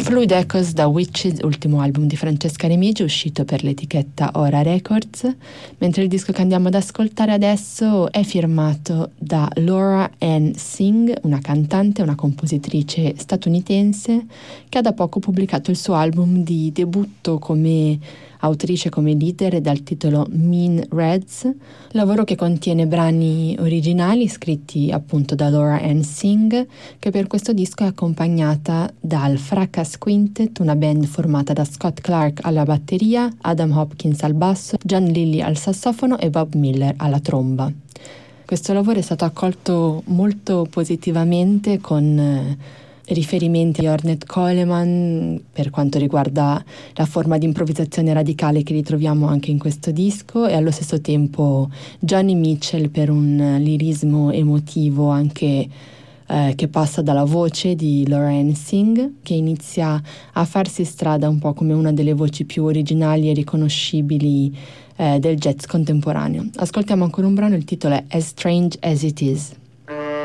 Fluid Echoes da Witches, ultimo album di Francesca Remigio, uscito per l'etichetta Ora Records, mentre il disco che andiamo ad ascoltare adesso è firmato da Laura Ann Singh, una cantante, una compositrice statunitense che ha da poco pubblicato il suo album di debutto come autrice, come leader, dal titolo Mean Reds, lavoro che contiene brani originali scritti appunto da Laura Ann Singh, che per questo disco è accompagnata dal Fracas Quintet, una band formata da Scott Clark alla batteria, Adam Hopkins al basso, John Lilly al sassofono e Bob Miller alla tromba. Questo lavoro è stato accolto molto positivamente con riferimenti a Ornette Coleman per quanto riguarda la forma di improvvisazione radicale che ritroviamo anche in questo disco, e allo stesso tempo Johnny Mitchell per un lirismo emotivo anche che passa dalla voce di Laura Ann Singh, che inizia a farsi strada un po' come una delle voci più originali e riconoscibili del jazz contemporaneo. Ascoltiamo ancora un brano, il titolo è As Strange As It Is.